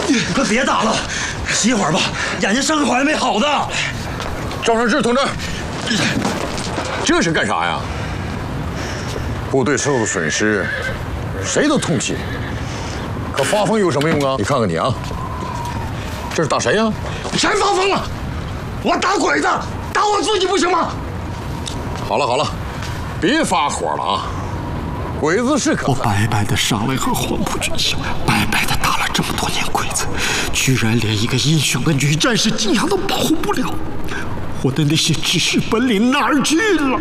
快别打了，歇会儿吧，眼睛伤口还没好呢。 赵尚志同志，这是干啥呀？部队受的损失，谁都痛心。可发疯有什么用啊？你看看你啊，这是打谁呀？ 谁发疯了？我打鬼子，打我自己不行吗？ 好了好了，别发火了啊！鬼子是可…… 我白白的上了一盒黄埔军校，白白的打了这么多年鬼子，居然连一个英雄的女战士景阳都保护不了，我的那些知识本领哪儿去了？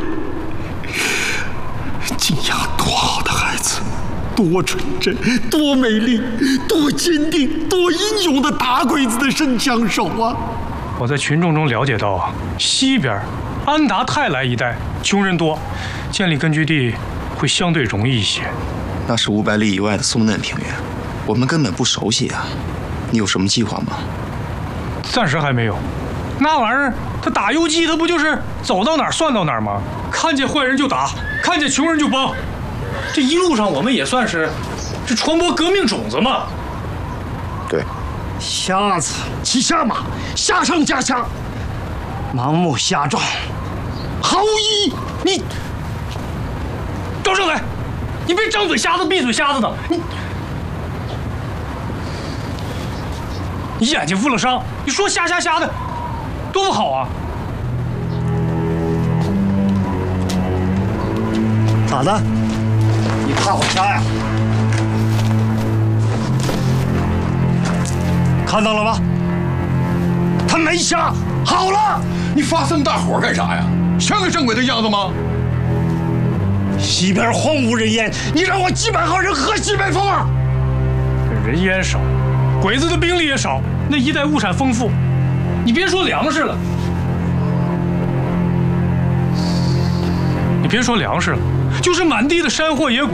景阳多好的孩子，多纯真，多美丽，多坚定，多英勇的打鬼子的神枪手啊！ 我在群众中了解到啊，西边安达泰来一带穷人多，建立根据地会相对容易一些。 那是500里以外的松嫩平原，我们根本不熟悉啊。你有什么计划吗？ 暂时还没有。那玩意儿，他打游击，他不就是走到哪儿算到哪儿吗？看见坏人就打，看见穷人就帮。这一路上我们也算是传播革命种子嘛。 对。 瞎子骑瞎马，瞎上加瞎，盲目瞎撞，毫无意义。你， 赵胜伟，你别张嘴瞎子闭嘴瞎子的，你眼睛负了伤，你说瞎的，多不好啊！ 咋的？你怕我瞎呀？看到了吗？他没瞎。好了， 你发这么大火干啥呀？像个正规的样子吗？ 西边荒无人烟，你让我几百号人喝西北风啊！ 人烟少，鬼子的兵力也少，那一带物产丰富，你别说粮食了，就是满地的山货野果。